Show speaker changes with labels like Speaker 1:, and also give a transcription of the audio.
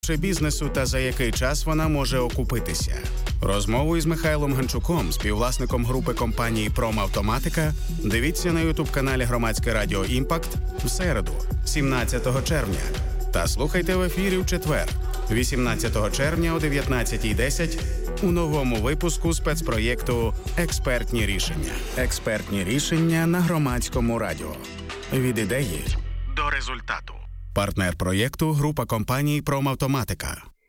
Speaker 1: бізнесу та за який час вона може окупитися. Розмову із Михайлом Ганчуком, співвласником групи компанії «Промавтоматика», дивіться на ютуб-каналі Громадське радіо «Імпакт» в середу, 17 червня. Та слухайте в ефірі в четвер, 18 червня о 19:10 у новому випуску спецпроєкту «Експертні рішення». Експертні рішення на Громадському радіо. Від ідеї до результату. Партнер проєкту – група компаній «Промавтоматика».